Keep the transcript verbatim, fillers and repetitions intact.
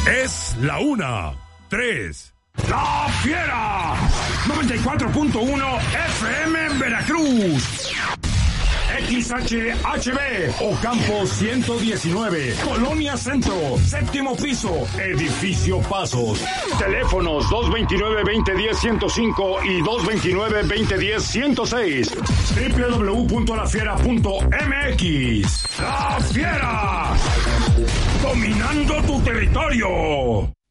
Es la una, tres. ¡La Fiera! noventa y cuatro punto uno F M en Veracruz. X H H B, Ocampo ciento diecinueve, Colonia Centro, séptimo piso, Edificio Pasos. Teléfonos dos dos nueve, dos cero uno cero, ciento cinco y dos dos nueve, dos cero uno cero, ciento seis. doble u doble u doble u punto la fiera punto m x. ¡La Fiera! Dominando tu territorio.